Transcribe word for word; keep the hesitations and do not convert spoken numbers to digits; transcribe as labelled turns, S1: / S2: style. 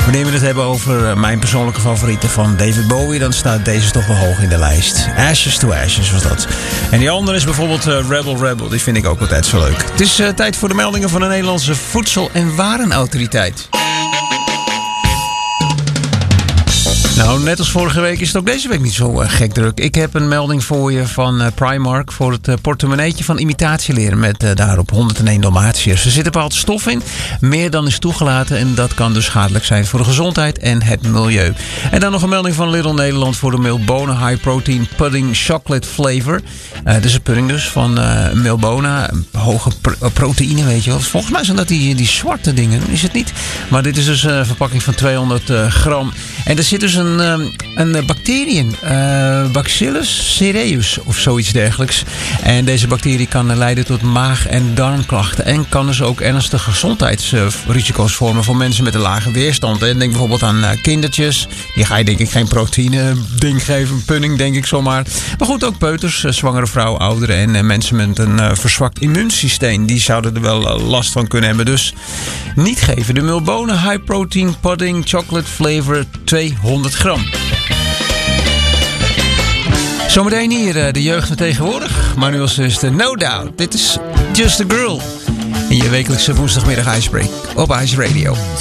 S1: Wanneer we het hebben over mijn persoonlijke favorieten van David Bowie, dan staat deze toch wel hoog in de lijst. Ashes to Ashes was dat. En die andere is bijvoorbeeld uh, Rebel Rebel. Die vind ik ook altijd zo leuk. Het is uh, tijd voor de meldingen van de Nederlandse Voedsel- en Warenautoriteit. Nou, net als vorige week is het ook deze week niet zo uh, gek druk. Ik heb een melding voor je van uh, Primark voor het uh, portemonneetje van imitatieleren met uh, daarop honderdéén Dalmatiërs. Er zit een bepaald stof in, meer dan is toegelaten en dat kan dus schadelijk zijn voor de gezondheid en het milieu. En dan nog een melding van Lidl Nederland voor de Milbona High Protein Pudding Chocolate Flavor. Uh, dit is een pudding dus van uh, Milbona, hoge pro- proteïne weet je wel. Volgens mij zijn dat die, die zwarte dingen, is het niet? Maar dit is dus een verpakking van tweehonderd uh, gram. En er zit dus een Een, een bacterie in, uh, Bacillus cereus of zoiets dergelijks. En deze bacterie kan leiden tot maag- en darmklachten. En kan dus ook ernstige gezondheidsrisico's vormen voor mensen met een lage weerstand. Denk bijvoorbeeld aan uh, kindertjes. Die ga je denk ik geen proteïne ding geven, een pudding denk ik zomaar. Maar goed, ook peuters, uh, zwangere vrouwen, ouderen en uh, mensen met een uh, verzwakt immuunsysteem. Die zouden er wel uh, last van kunnen hebben. Dus niet geven. De Milbona High Protein Pudding Chocolate Flavor tweehonderd gram. Zometeen hier de jeugd van tegenwoordig. Maar nu als eerste No Doubt. Dit is Just a Girl. In je wekelijkse woensdagmiddag Icebreak op Ice Radio.